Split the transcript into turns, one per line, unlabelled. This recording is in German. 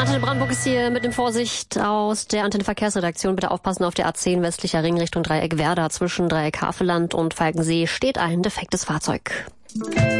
Antenne Brandenburg ist hier mit dem Vorsicht aus der Antenne Verkehrsredaktion. Bitte aufpassen, auf der A10 westlicher Ring Richtung Dreieck Werder zwischen Dreieck Havelland und Falkensee steht ein defektes Fahrzeug.